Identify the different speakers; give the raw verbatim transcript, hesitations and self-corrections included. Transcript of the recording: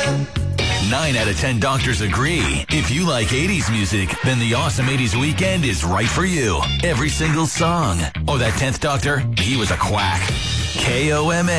Speaker 1: Nine out of ten doctors agree. If you like eighties music, then the Awesome eighties Weekend is right for you. Every single song. Oh, that tenth doctor? He was a quack. K O M A.